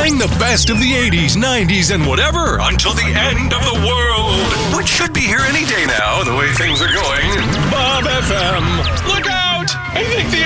Playing the best of the 80s, 90s, and whatever until the end of the world. Which should be here any day now, the way things are going. Bob FM. Look out! I think the